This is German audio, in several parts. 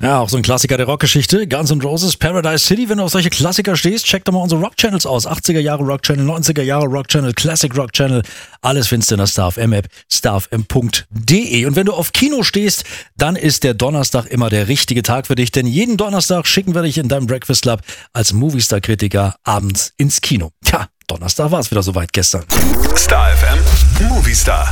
Ja, auch so ein Klassiker der Rockgeschichte. Guns N' Roses, Paradise City. Wenn du auf solche Klassiker stehst, check doch mal unsere Rock-Channels aus. 80er Jahre Rock-Channel, 90er Jahre Rock-Channel, Classic Rock-Channel. Alles findest du in der StarFM-App, starfm.de. Und wenn du auf Kino stehst, dann ist der Donnerstag immer der richtige Tag für dich. Denn jeden Donnerstag schicken wir dich in deinem Breakfast Club als Movie-Star-Kritiker abends ins Kino. Tja, Donnerstag war es wieder soweit gestern. StarFM Movie Star.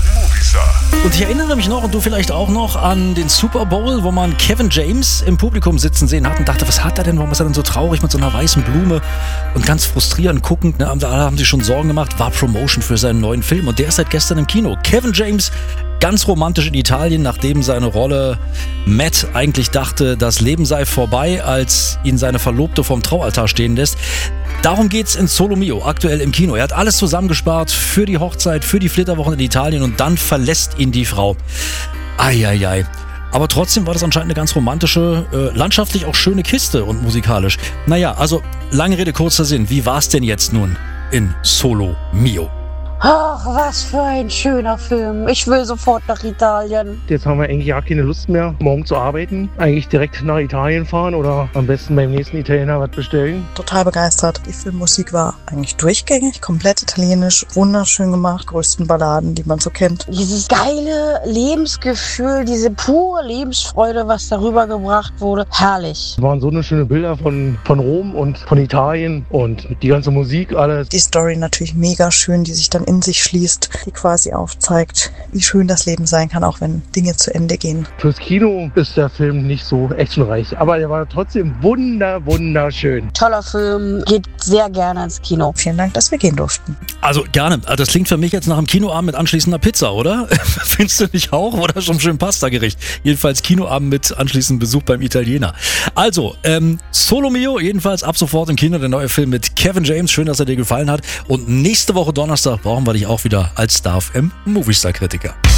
Und ich erinnere mich noch, und du vielleicht auch noch, an den Super Bowl, wo man Kevin James im Publikum sitzen sehen hat und dachte, was hat er denn, warum ist er denn so traurig mit so einer weißen Blume und ganz frustrierend guckend, ne? Alle haben sich schon Sorgen gemacht, war Promotion für seinen neuen Film und der ist seit gestern im Kino. Kevin James, ganz romantisch in Italien, nachdem seine Rolle Matt eigentlich dachte, das Leben sei vorbei, als ihn seine Verlobte vom Traualtar stehen lässt. Darum geht's in Solo Mio, aktuell im Kino. Er hat alles zusammengespart für die Hochzeit, für die Flitterwochen in Italien und dann verlässt ihn die Frau. Eieiei. Aber trotzdem war das anscheinend eine ganz romantische, landschaftlich auch schöne Kiste und musikalisch. Naja, also lange Rede, kurzer Sinn. Wie war's denn jetzt nun in Solo Mio? Ach, was für ein schöner Film. Ich will sofort nach Italien. Jetzt haben wir eigentlich ja keine Lust mehr, morgen zu arbeiten. Eigentlich direkt nach Italien fahren oder am besten beim nächsten Italiener was bestellen. Total begeistert. Die Filmmusik war eigentlich durchgängig, komplett italienisch, wunderschön gemacht, größten Balladen, die man so kennt. Dieses geile Lebensgefühl, diese pure Lebensfreude, was darüber gebracht wurde, herrlich. Es waren so eine schöne Bilder von Rom und von Italien und die ganze Musik, alles. Die Story natürlich mega schön, die sich dann in sich schließt, die quasi aufzeigt, wie schön das Leben sein kann, auch wenn Dinge zu Ende gehen. Fürs Kino ist der Film nicht so actionreich, aber er war trotzdem wunderschön. Toller Film, geht sehr gerne ins Kino. Vielen Dank, dass wir gehen durften. Also gerne. Das klingt für mich jetzt nach einem Kinoabend mit anschließender Pizza, oder? Findest du nicht auch? Oder schon schön Pasta-Gericht? Jedenfalls Kinoabend mit anschließendem Besuch beim Italiener. Also, Solo Mio, jedenfalls ab sofort im Kino, der neue Film mit Kevin James. Schön, dass er dir gefallen hat. Und nächste Woche Donnerstag brauchen wir dich auch wieder als StarFM Movie Star Kritiker.